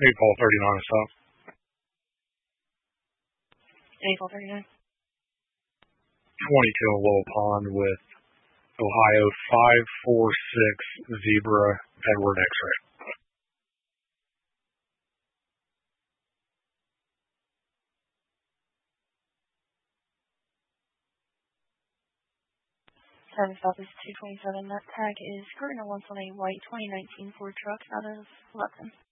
April 39 is up. April 39. 22 Willow Pond with Ohio 546 Zebra Edward X-ray. Service office 227. That tag is current once on a white 2019 Ford truck out of Lupton.